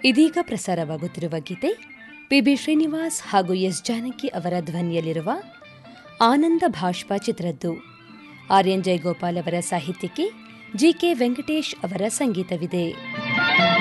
ಇದೀಗ ಪ್ರಸಾರವಾಗುತ್ತಿರುವ ಗೀತೆ ಪಿಬಿ ಶ್ರೀನಿವಾಸ್ ಹಾಗೂ ಎಸ್ ಜಾನಕಿ ಅವರ ಧ್ವನಿಯಲ್ಲಿರುವ ಆನಂದ ಭಾಷ್ಪ ಚಿತ್ರದ್ದು. ಆರ್ ಎನ್ ಜಯಗೋಪಾಲ್ ಅವರ ಸಾಹಿತ್ಯಕ್ಕೆ ಜಿಕೆ ವೆಂಕಟೇಶ್ ಅವರ ಸಂಗೀತವಿದೆ.